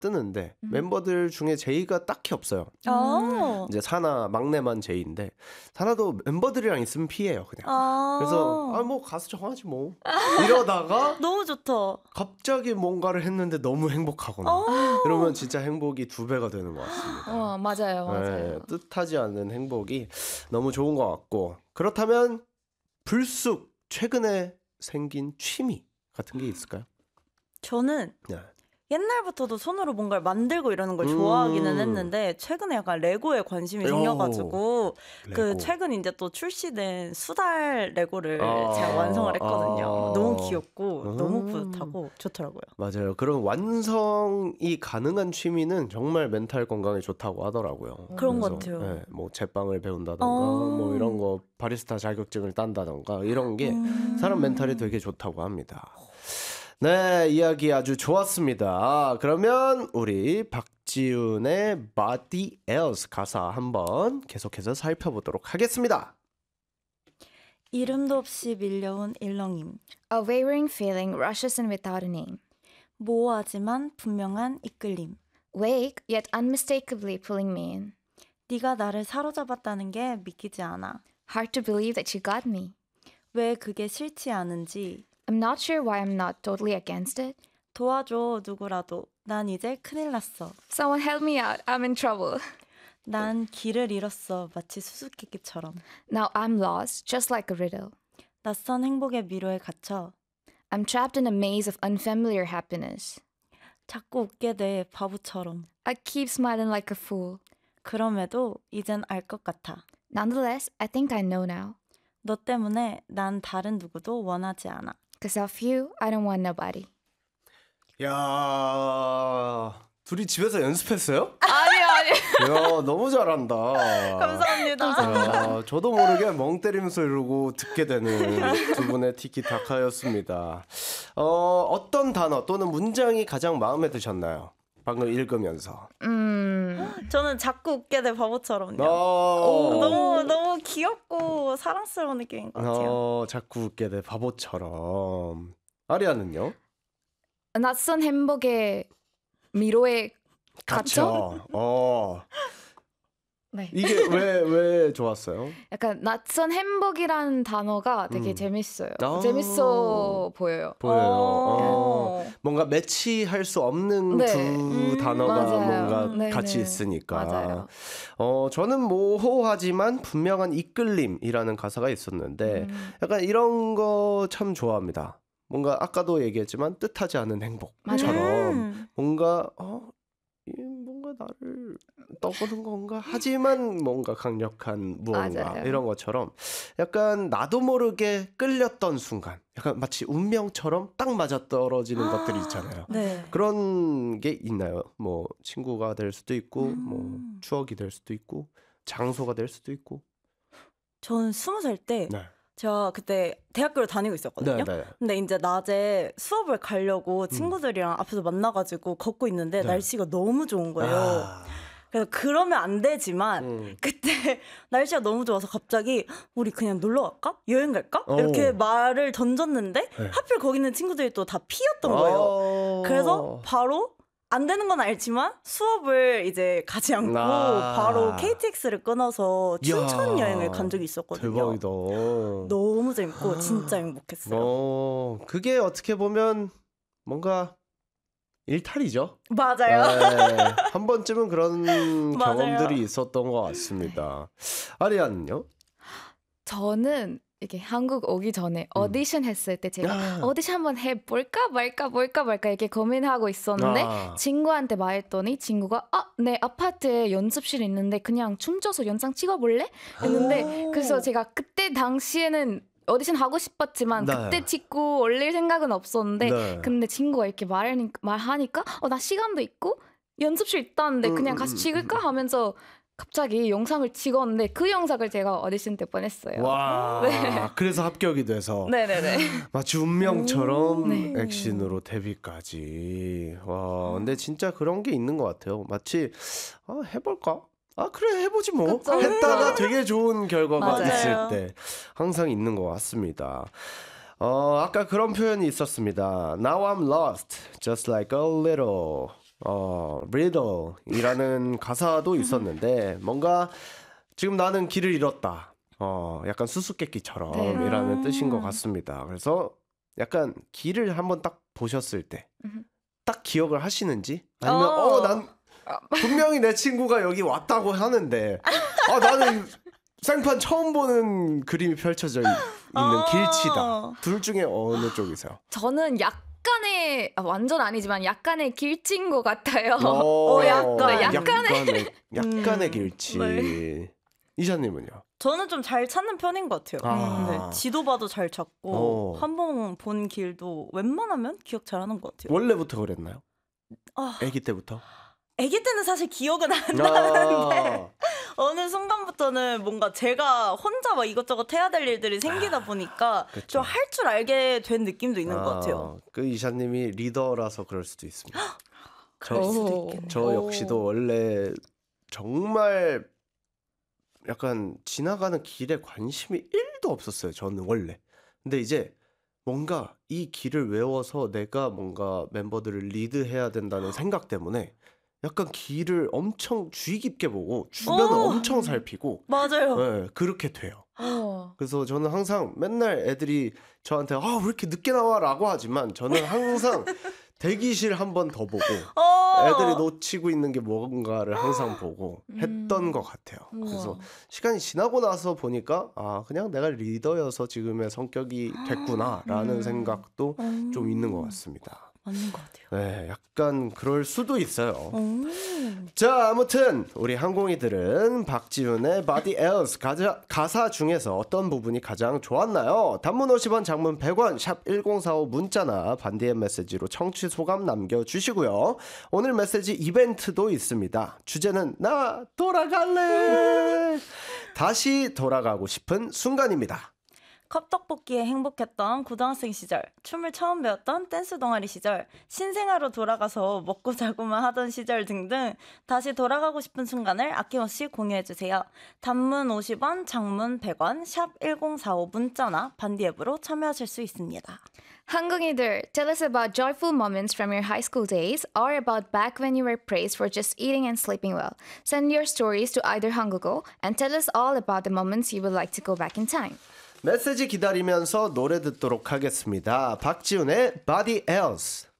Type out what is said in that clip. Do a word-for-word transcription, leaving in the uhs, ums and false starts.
뜨는데 음. 멤버들 중에 제이가 딱히 없어요. 음. 이제 사나 막내만 제이인데 사나도 멤버들이랑 있으면 피해요 그냥. 아. 그래서 아 뭐 가서 정하지 뭐 이러다가 너무 좋다. 갑자기 뭔가를 했는데 너무 행복하거나 아. 이러면 진짜 행복이 두 배가 되는 것 같습니다. 어, 맞아요, 맞아요. 네, 뜻하지 않는 행복이 너무 좋은 것 같고 그렇다면 불쑥 최근에 생긴 취미 같은 게 있을까요? 저는 네. 옛날부터도 손으로 뭔가를 만들고 이러는 걸 음. 좋아하기는 했는데 최근에 약간 레고에 관심이 오. 생겨가지고 그 레고. 최근 이제 또 출시된 수달 레고를 아. 제가 완성을 했거든요. 아. 너무 귀엽고 음. 너무 뿌듯하고 좋더라고요. 맞아요. 그런 완성이 가능한 취미는 정말 멘탈 건강에 좋다고 하더라고요. 그런 것 그래서, 같아요. 네, 뭐 제빵을 배운다던가 어. 뭐 이런 거 바리스타 자격증을 딴다던가 이런 게 음. 사람 멘탈이 되게 좋다고 합니다. 네, 이야기 아주 좋았습니다. 그러면 우리 박지훈의 Body Else 가사 한번 계속해서 살펴보도록 하겠습니다. 이름도 없이 밀려온 일렁임. A wavering feeling rushes in without a name. 모호하지만 분명한 이끌림. Vague, yet unmistakably pulling me in. 네가 나를 사로잡았다는 게 믿기지 않아. Hard to believe that you got me. 왜 그게 싫지 않은지. I'm not sure why I'm not totally against it. 도와줘 누구라도. 난 이제 큰일 났어. Someone help me out. I'm in trouble. 난 길을 잃었어. 마치 수수께끼처럼. Now I'm lost, just like a riddle. 낯선 행복의 미로에 갇혀. I'm trapped in a maze of unfamiliar happiness. 자꾸 웃게 돼 바보처럼. I keep smiling like a fool. 그럼에도 이젠 알 것 같아. Nonetheless, I think I know now. 너 때문에 난 다른 누구도 원하지 않아. Because of you, I don't want nobody. 야, 둘이 집에서 연습했어요? 아니, 아니. 야, 너무 잘한다. 감사합니다. 야, 저도 모르게 멍 때리면서 이러고 듣게 되는 두 분의 티키타카였습니다. 어, 어떤 단어 또는 문장이 가장 마음에 드셨나요? 방금 읽으면서. 음, 저는 자꾸 웃게 돼 바보처럼요. 어, 너무 너무 귀엽고 사랑스러운 느낌인 것 같아요. 어, 자꾸 웃게 돼 바보처럼. 아리아는요? 낯선 행복의 미로에 갇혀? 갇혀. 어. 네. 이게 왜, 왜 좋았어요? 약간 낯선 행복이라는 단어가 되게 음. 재밌어요. 아. 재밌어 보여요. 보여요. 어. 어. 뭔가 매치할 수 없는 네. 두 음, 단어가 맞아요. 뭔가 네, 같이 네. 있으니까. 맞아요. 어, 저는 모호하지만 분명한 이끌림이라는 가사가 있었는데 음. 약간 이런 거 참 좋아합니다. 뭔가 아까도 얘기했지만 뜻하지 않은 행복처럼 음. 뭔가 어, 이 뭔가 나를 떠보는 건가? 하지만 뭔가 강력한 무언가 맞아요. 이런 것처럼 약간 나도 모르게 끌렸던 순간 약간 마치 운명처럼 딱 맞아떨어지는 것들이 있잖아요. 네. 그런 게 있나요? 뭐 친구가 될 수도 있고 음. 뭐 추억이 될 수도 있고 장소가 될 수도 있고. 저는 스무 살 때 네. 제가 그때 대학교를 다니고 있었거든요. 네, 네. 근데 이제 낮에 수업을 가려고 친구들이랑 앞에서 만나가지고 걷고 있는데 네. 날씨가 너무 좋은 거예요. 아. 그래서 그러면 안 되지만 음. 그때 날씨가 너무 좋아서 갑자기 우리 그냥 놀러 갈까? 여행 갈까? 어. 이렇게 말을 던졌는데 네. 하필 거기 있는 친구들이 또 다 피었던 거예요. 어. 그래서 바로 안 되는 건 알지만 수업을 이제 가지 않고 아. 바로 케이티엑스를 끊어서 춘천 이야, 여행을 간 적이 있었거든요. 대박이다. 너무 재밌고 진짜 행복했어요. 어, 그게 어떻게 보면 뭔가 일탈이죠. 맞아요. 네, 한 번쯤은 그런 맞아요. 경험들이 있었던 것 같습니다. 아리아는요? 저는 이게 한국 오기 전에 오디션 했을 때 제가 아. 오디션 한번 해볼까 말까 볼까 말까 이렇게 고민하고 있었는데 아. 친구한테 말했더니 친구가 아, 내 아파트에 연습실 있는데 그냥 춤춰서 영상 찍어볼래? 했는데 오. 그래서 제가 그때 당시에는 오디션 하고 싶었지만 네. 그때 찍고 올릴 생각은 없었는데 네. 근데 친구가 이렇게 말하니까, 말하니까 어, 나 시간도 있고 연습실 있다는데 음, 그냥 음, 같이 음, 찍을까 하면서 갑자기 영상을 찍었는데 그 영상을 제가 오디션 때 보냈어요. 와, 네. 그래서 합격이 돼서 네네네. 마치 운명처럼 네. 액션으로 데뷔까지. 와, 근데 진짜 그런 게 있는 것 같아요. 마치 아, 해볼까? 아 그래 해보지 뭐. 그쵸, 했다가 그쵸. 되게 좋은 결과가 맞아요. 있을 때 항상 있는 것 같습니다. 어, 아까 그런 표현이 있었습니다. Now I'm lost, just like a little. 어, riddle이라는 가사도 있었는데 뭔가 지금 나는 길을 잃었다. 어, 약간 수수께끼처럼 네. 이라는 음. 뜻인 것 같습니다. 그래서 약간 길을 한번 딱 보셨을 때 딱 기억을 하시는지 아니면 어. 어, 난 분명히 내 친구가 여기 왔다고 하는데 아, 나는 생판 처음 보는 그림이 펼쳐져 있- 있는 어. 길치다. 둘 중에 어느 쪽이세요? 저는 약간의 아, 완전 아니지만 약간의 길친 것 같아요. 어, 약간. 네, 약간의 약간의 음, 길치. 네. 이샤님은요? 저는 좀 잘 찾는 편인 것 같아요. 아. 네, 지도 봐도 잘 찾고 어. 한 번 본 길도 웬만하면 기억 잘하는 것 같아요. 원래부터 그랬나요? 아, 아기 때부터? 아기 때는 사실 기억은 안 나는데 아, 어느 순간부터는 뭔가 제가 혼자 막 이것저것 해야 될 일들이 생기다 보니까 그쵸. 좀 할 줄 알게 된 느낌도 있는 것 같아요. 아, 그 이샤님이 리더라서 그럴 수도 있습니다. 그럴 수도 오. 있겠네요. 저 역시도 원래 정말 약간 지나가는 길에 관심이 일도 없었어요. 저는 원래. 근데 이제 뭔가 이 길을 외워서 내가 뭔가 멤버들을 리드해야 된다는 생각 때문에 약간 길을 엄청 주의 깊게 보고 주변을 오. 엄청 살피고 맞아요. 네, 그렇게 돼요. 어. 그래서 저는 항상 맨날 애들이 저한테 아, 왜 이렇게 늦게 나와라고 하지만 저는 항상 대기실 한 번 더 보고 어. 애들이 놓치고 있는 게 뭔가를 항상 보고 했던 음. 것 같아요. 우와. 그래서 시간이 지나고 나서 보니까 아, 그냥 내가 리더여서 지금의 성격이 됐구나라는 음. 생각도 음. 좀 있는 것 같습니다. 맞는 것 같아요. 네, 약간 그럴 수도 있어요. 음. 자, 아무튼 우리 항공이들은 박지훈의 Body Else 가자, 가사 중에서 어떤 부분이 가장 좋았나요? 단문 오십 원, 장문 백 원, 샵 일공사오 문자나 반디의 메시지로 청취 소감 남겨주시고요. 오늘 메시지 이벤트도 있습니다. 주제는 나 돌아갈래. 다시 돌아가고 싶은 순간입니다. 컵떡볶이에 행복했던 고등학생 시절, 춤을 처음 배웠던 댄스 동아리 시절, 신생아로 돌아가서 먹고 자고만 하던 시절 등등 다시 돌아가고 싶은 순간을 아낌없이 공유해주세요. 단문 오십 원, 장문 백 원, 샵 일공사오 문자나 반디 앱으로 참여하실 수 있습니다. 한국인들, tell us about joyful moments from your high school days or about back when you were praised for just eating and sleeping well. Send your stories to either 한국어 and tell us all about the moments you would like to go back in time. 메시지 기다리면서 노래 듣도록 하겠습니다. 박지훈의 Body Else.